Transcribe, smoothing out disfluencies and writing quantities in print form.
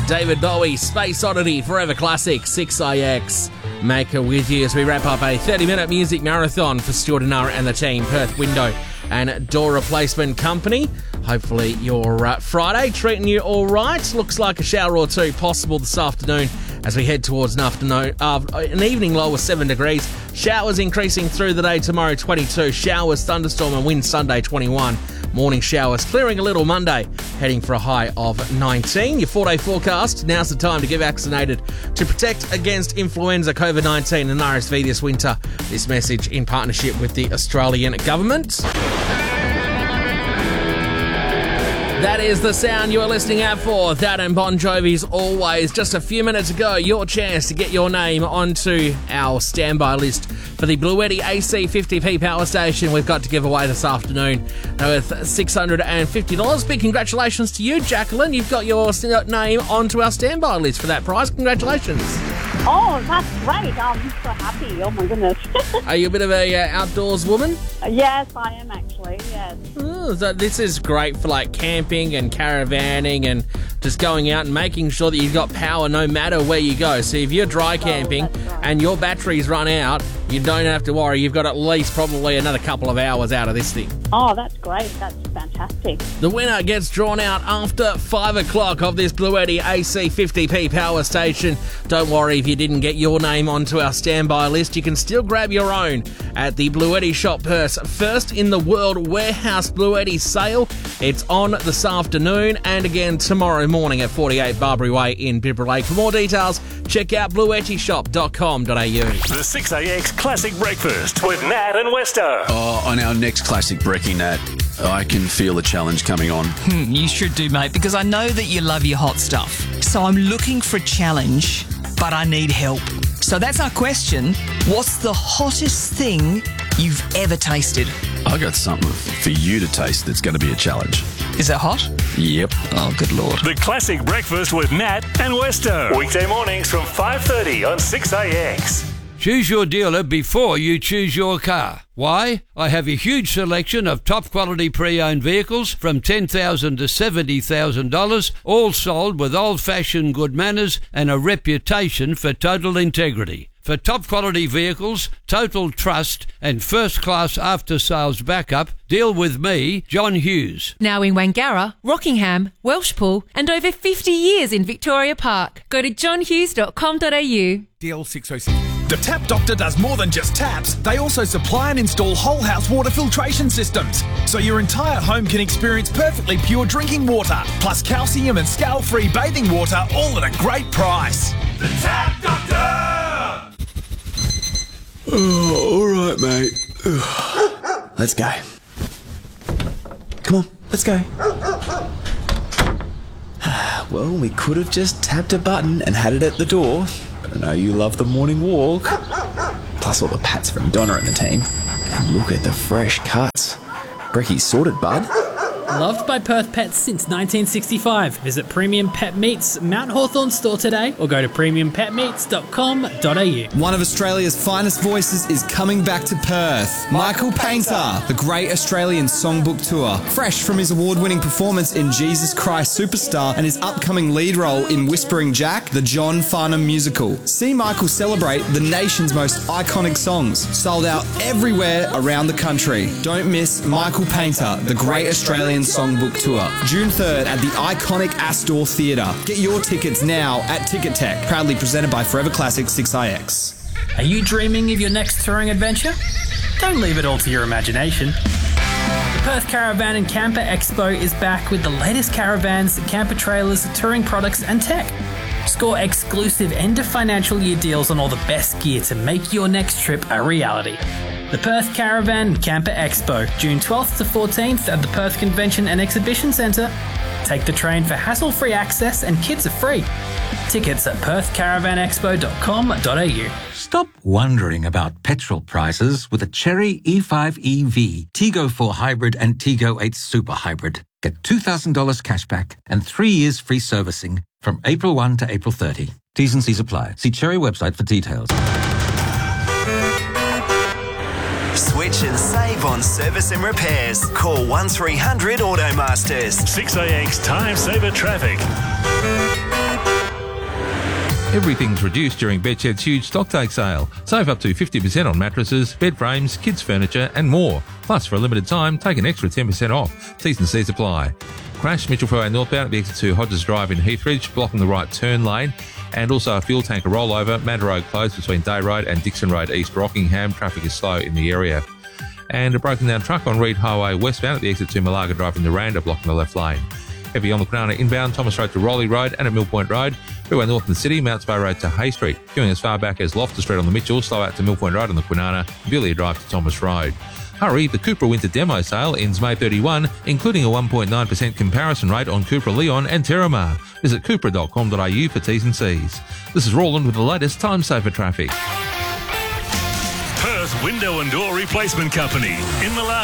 David Bowie, Space Oddity, Forever Classic, 6IX. Maker with you as we wrap up a 30-minute music marathon for Stuart Nara and the team, Perth Window and Door Replacement Company. Hopefully your Friday treating you all right. Looks like a shower or two possible this afternoon as we head towards an evening low of 7 degrees. Showers increasing through the day tomorrow, 22. Showers, thunderstorm and wind Sunday, 21. Morning showers clearing a little Monday, heading for a high of 19. Your 4-day forecast. Now's the time to get vaccinated to protect against influenza, COVID-19 and RSV this winter. This message in partnership with the Australian government. That is the sound you are listening out for. That and Bon Jovi's Always. Just a few minutes ago, your chance to get your name onto our standby list for the Bluetti AC50P power station we've got to give away this afternoon with $650. Big congratulations to you, Jacqueline. You've got your name onto our standby list for that prize. Congratulations. Oh, that's great. I'm so happy. Oh, my goodness. Are you a bit of a outdoors woman? Yes, I am actually, yes. Oh, so this is great for like camping and caravanning and just going out and making sure that you've got power no matter where you go. So if you're dry camping and your batteries run out, you don't have to worry. You've got at least probably another couple of hours out of this thing. Oh, that's great. That's fantastic. The winner gets drawn out after 5 o'clock of this Bluetti AC50P power station. Don't worry if you didn't get your name onto our standby list. You can still grab your own at the Bluetti Shop Perth's first in the world warehouse Bluetti sale. It's on this afternoon and again tomorrow morning at 48 Barbary Way in Bibra Lake. For more details, check out bluettishop.com.au. The 6AX Classic Breakfast with Nat and Westo. Oh, on our next Classic Brekkie, Nat, I can feel the challenge coming on. You should do, mate, because I know that you love your hot stuff. So I'm looking for a challenge, but I need help. So that's our question. What's the hottest thing you've ever tasted? I got something for you to taste that's going to be a challenge. Is it hot? Yep. Oh, good Lord. The Classic Breakfast with Nat and Westo. Weekday mornings from 5:30 on 6AX. Choose your dealer before you choose your car. Why? I have a huge selection of top quality pre-owned vehicles from $10,000 to $70,000, all sold with old-fashioned good manners and a reputation for total integrity. For top quality vehicles, total trust and first-class after-sales backup, deal with me, John Hughes. Now in Wangara, Rockingham, Welshpool and over 50 years in Victoria Park. Go to johnhughes.com.au. DL 606. The Tap Doctor does more than just taps. They also supply and install whole house water filtration systems, so your entire home can experience perfectly pure drinking water, plus calcium and scale-free bathing water, all at a great price. The Tap Doctor! Oh, all right, mate. Let's go. Come on, let's go. Well, we could have just tapped a button and had it at the door. But I know you love the morning walk. Plus all the pats from Donna and the team. And look at the fresh cuts. Brekkie's sorted, bud. Loved by Perth Pets since 1965. Visit Premium Pet Meats Mount Hawthorn store today or go to premiumpetmeats.com.au. One of Australia's finest voices is coming back to Perth. Michael Painter, the Great Australian Songbook Tour. Fresh from his award-winning performance in Jesus Christ Superstar and his upcoming lead role in Whispering Jack, the John Farnham musical. See Michael celebrate the nation's most iconic songs. Sold out everywhere around the country. Don't miss Michael Painter, the Great Australian Songbook Tour, June 3rd at the iconic Astor Theatre. Get your tickets now at Ticket Tech, proudly presented by Forever Classic 6IX. Are you dreaming of your next touring adventure? Don't leave it all to your imagination. The Perth Caravan and Camper Expo is back with the latest caravans, camper trailers, touring products and tech. Score exclusive end of financial year deals on all the best gear to make your next trip a reality. The Perth Caravan and Camper Expo, June 12th to 14th at the Perth Convention and Exhibition Centre. Take the train for hassle-free access and kids are free. Tickets at perthcaravanexpo.com.au. Stop wondering about petrol prices with a Chery E5 EV, Tiggo 4 Hybrid and Tiggo 8 Super Hybrid. Get $2,000 cashback and 3 years free servicing from April 1 to April 30. T's and C's apply. See Chery website for details. Switch and save on service and repairs. Call 1300 Automasters. 6AX Time Saver Traffic. Everything's reduced during Bedshed's huge stocktake sale. Save up to 50% on mattresses, bed frames, kids' furniture and more. Plus, for a limited time, take an extra 10% off. T's and C's apply. Crash Mitchell Freeway northbound at the exit to Hodges Drive in Heathridge, blocking the right turn lane. And also a fuel tanker rollover, Manor Road closed between Day Road and Dixon Road East Rockingham. Traffic is slow in the area. And a broken down truck on Reed Highway westbound at the exit to Malaga Drive in Naranda, blocking the left lane. Heavy on the Kwinana inbound, Thomas Road to Raleigh Road and at Mill Point Road. Freeway north in the city, Mounts Bay Road to Hay Street. Queuing as far back as Loftus Street on the Mitchell, slow out to Mill Point Road on the Kwinana, Villiers Drive to Thomas Road. Hurry, the Cupra Winter Demo Sale ends May 31, including a 1.9% comparison rate on Cupra Leon and Terramar. Visit cupra.com.au for T's and C's. This is Roland with the latest time saver traffic. Perth Window and Door Replacement Company in Malacca.